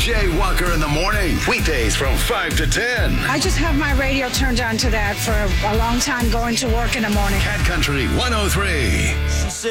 Jay Walker in the morning. Weekdays from 5 to 10. I just have my radio turned on to that for a long time going to work in the morning. Cat Country 103.